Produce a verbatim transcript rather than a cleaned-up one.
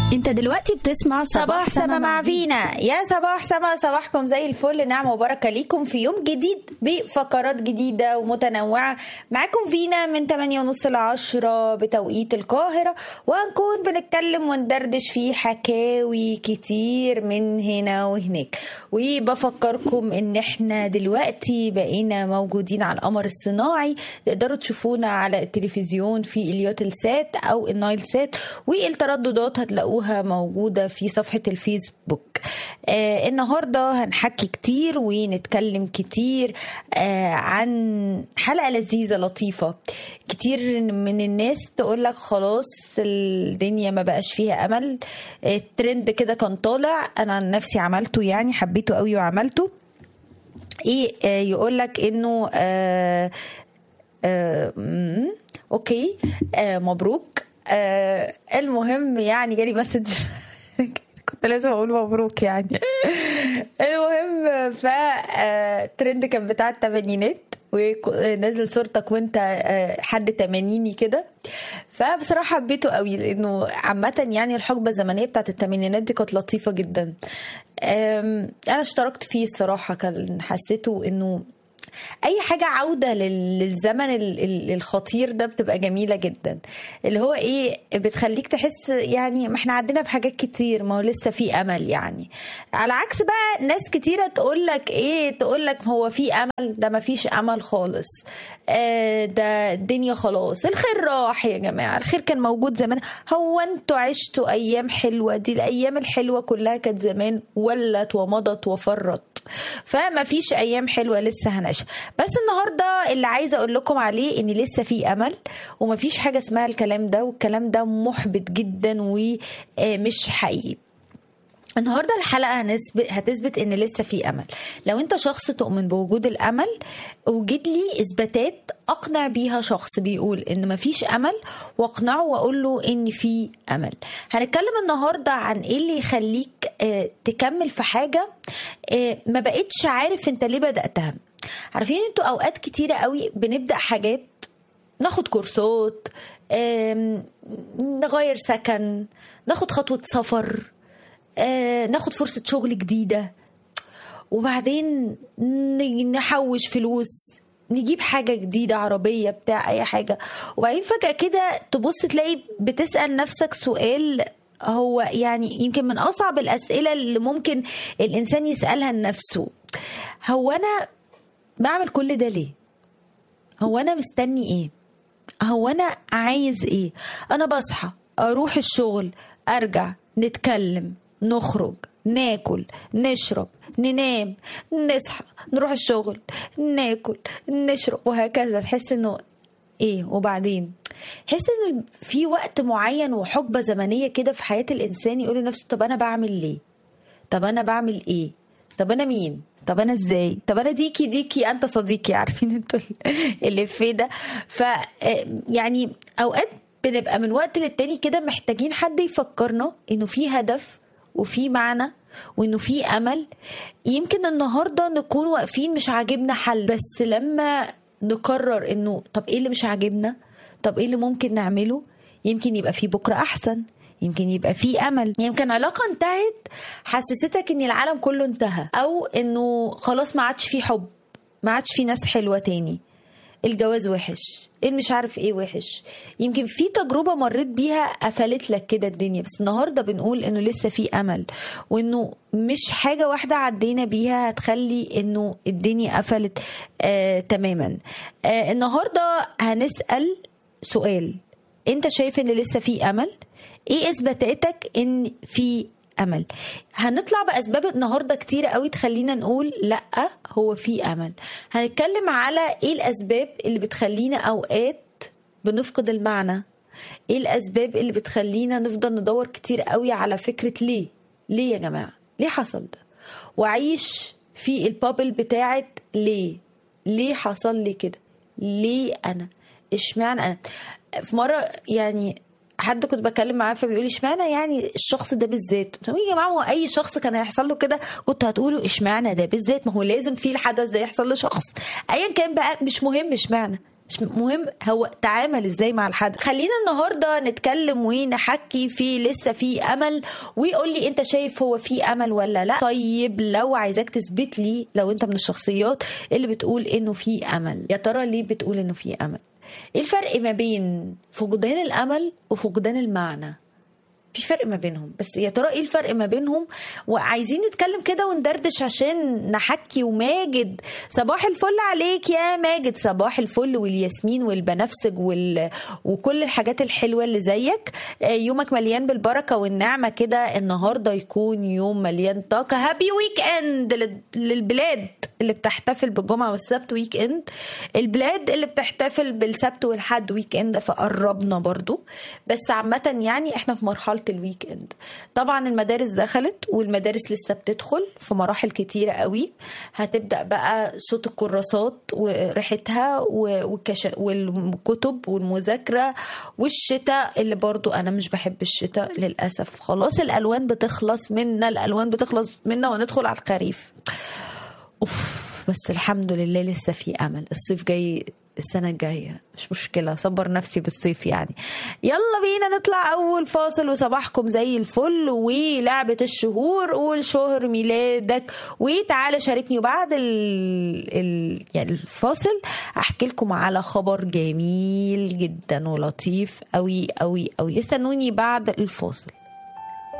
انت دلوقتي بتسمع صباح سما مع فينا. يا صباح سما، صباحكم زي الفل، نعمة وبركة ليكم في يوم جديد بفقرات جديدة ومتنوعة. معاكم فينا من ثمانية ونص لعشرة بتوقيت القاهرة، وهنكون بنتكلم وندردش في حكاوي كتير من هنا وهناك. وبفكركم ان احنا دلوقتي بقينا موجودين على القمر الصناعي، تقدروا تشوفونا على التلفزيون في اليوتل سات او النايل سات، والترددات هتلاقوها موجودة في صفحة الفيسبوك. آه النهاردة هنحكي كتير ونتكلم كتير آه عن حلقة لذيذة لطيفة. كتير من الناس تقولك خلاص الدنيا ما بقاش فيها أمل. الترند كده كان طالع، أنا عن نفسي عملته، يعني حبيته قوي وعملته. ايه آه يقولك انه آه آه اوكي آه مبروك. آه المهم يعني جالي مسج كنت لازم اقول مبروك يعني. المهم ف ترند كان بتاع الثمانينات، ونزل صورتك وانت حد تمانيني كده. فبصراحه حبيته قوي، لانه عامه يعني الحقبه الزمنيه بتاعت الثمانينات دي كانت لطيفه جدا. انا اشتركت فيه الصراحه، كان حسيته انه اي حاجة عودة للزمن الخطير ده بتبقى جميلة جدا. اللي هو ايه، بتخليك تحس يعني ما احنا عدينا بحاجات كتير، ما هو لسه في امل. يعني على عكس بقى ناس كتيرة تقولك ايه، تقولك هو في امل، ده ما فيش امل خالص. آه ده الدنيا خلاص، الخير راح يا جماعة، الخير كان موجود زمان. هو انتوا عشتوا ايام حلوة؟ دي الايام الحلوة كلها كانت زمان، ولت ومضت وفرت، فما فيش ايام حلوه لسه هنعيشها. بس النهارده اللي عايزه اقول لكم عليه ان لسه في امل، وما فيش حاجه اسمها الكلام ده، والكلام ده محبط جدا ومش حقيقي. النهارده الحلقه هنثبت هتثبت ان لسه في امل. لو انت شخص تؤمن بوجود الامل، وجد لي اثباتات اقنع بيها شخص بيقول ان مفيش امل، واقنعه واقول له ان في امل. هنتكلم النهارده عن ايه اللي يخليك اه تكمل في حاجه اه ما بقتش عارف انت ليه بداتها. عارفين انتوا اوقات كتيره قوي بنبدا حاجات، ناخد كورسات، اه نغير سكن، ناخد خطوه سفر، آه، ناخد فرصة شغل جديدة، وبعدين نحوش فلوس، نجيب حاجة جديدة، عربية بتاع أي حاجة، وبعدين فجأة كده تبص تلاقي بتسأل نفسك سؤال، هو يعني يمكن من أصعب الأسئلة اللي ممكن الإنسان يسألها لنفسه. هو أنا بعمل كل ده ليه؟ هو أنا مستني إيه؟ هو أنا عايز إيه؟ أنا بصحى أروح الشغل، أرجع، نتكلم، نخرج، ناكل، نشرب، ننام، نصحى، نروح الشغل، ناكل، نشرب، وهكذا. تحس انه ايه وبعدين؟ تحس ان في وقت معين وحقبة زمنية كده في حياة الانسان يقول لنفسه طب انا بعمل ليه؟ طب انا بعمل ايه؟ طب انا مين؟ طب انا ازاي؟ طب انا ديكي ديكي انت صديقي، عارفين انتوا اللي في ده. ف يعني اوقات بنبقى من وقت للتاني كده محتاجين حد يفكرنا انه في هدف وفي معنى وانه في امل. يمكن النهارده نكون واقفين مش عاجبنا حل، بس لما نقرر انه طب ايه اللي مش عاجبنا، طب ايه اللي ممكن نعمله، يمكن يبقى في بكره احسن، يمكن يبقى في امل. يمكن علاقه انتهت حسستك ان العالم كله انتهى، او انه خلاص ما عادش في حب، ما عادش في ناس حلوه تاني، الجواز وحش، ايه مش عارف ايه وحش. يمكن في تجربة مريت بيها قفلت لك كده الدنيا. بس النهاردة بنقول انه لسه في امل، وانه مش حاجة واحدة عدينا بيها هتخلي انه الدنيا قفلت آه تماما. آه النهاردة هنسأل سؤال، انت شايف ان لسه في امل؟ ايه اثباتاتك ان في امل؟ هنطلع باسباب النهارده كتير قوي تخلينا نقول لا هو في امل. هنتكلم على ايه الاسباب اللي بتخلينا اوقات بنفقد المعنى، ايه الاسباب اللي بتخلينا نفضل ندور كتير قوي على فكرة ليه ليه يا جماعة، ليه حصل ده، وعيش في البابل بتاعت ليه ليه حصل لي كده، ليه انا، اشمعنى انا. في مرة يعني حد كنت بكلم معاه فبيقول لي اشمعنى يعني الشخص ده بالذات. قلت له يا جماعه هو اي شخص كان هيحصل له كده كنت هتقولوا اشمعنى ده بالذات؟ ما هو لازم في الحدث ده يحصل لشخص ايا كان بقى، مش مهم اشمعنى، مش مهم هو تعامل ازاي مع الحد. خلينا النهارده نتكلم ونحكي في لسه في امل، ويقول لي انت شايف هو في امل ولا لا. طيب لو عايزاك تثبت لي، لو انت من الشخصيات اللي بتقول انه في امل، يا ترى ليه بتقول انه في امل؟ ايه الفرق ما بين فقدان الامل وفقدان المعنى؟ في فرق ما بينهم، بس يا ترى ايه الفرق ما بينهم؟ وعايزين نتكلم كده وندردش عشان نحكي. وماجد صباح الفل عليك يا ماجد، صباح الفل والياسمين والبنفسج وال... وكل الحاجات الحلوة اللي زيك. يومك مليان بالبركة والنعمة كده، النهاردة يكون يوم مليان طاقة. هابي ويك اند لل... للبلاد اللي بتحتفل بالجمعة والسبت ويك اند، البلاد اللي بتحتفل بالسبت والحد ويك اند، فقربنا برضو. بس عامة يعني احنا في مرحلة الويك اند. طبعا المدارس دخلت والمدارس لسه بتدخل في مراحل كتيرة قوي. هتبدأ بقى صوت الكراسات وريحتها والكش... والكتب والمذاكرة والشتاء، اللي برضو انا مش بحب الشتاء للأسف. خلاص الألوان بتخلص منا، الألوان بتخلص منا وندخل على الخريف. اوف، بس الحمد لله لسه في امل. الصيف جاي السنة الجاية، مش مشكلة، صبر نفسي بالصيف يعني. يلا بينا نطلع أول فاصل، وصباحكم زي الفل ولعبة الشهور. قول شهر ميلادك وتعالى شاركني. وبعد ال... ال... يعني الفاصل أحكي لكم على خبر جميل جدا ولطيف أوي أوي أوي. استنوني بعد الفاصل.